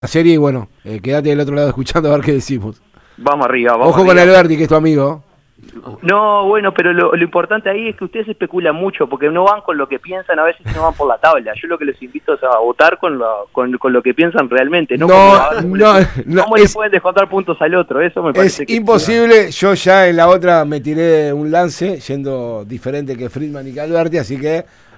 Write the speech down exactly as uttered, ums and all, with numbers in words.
la serie y bueno, eh, quédate del otro lado escuchando a ver qué decimos. Vamos arriba, vamos Ojo arriba. con Alberti, que es tu amigo. No, bueno, pero lo, lo importante ahí es que ustedes especulan mucho, porque no van con lo que piensan, a veces no van por la tabla. Yo lo que les invito es a votar con lo, con, con lo que piensan realmente, no, No, como, a ver, no, le, no, cómo es- le pueden descontar puntos al otro, eso me parece Es que... imposible, yo ya en la otra me tiré un lance, yendo diferente que Friedman y que Alberti, así que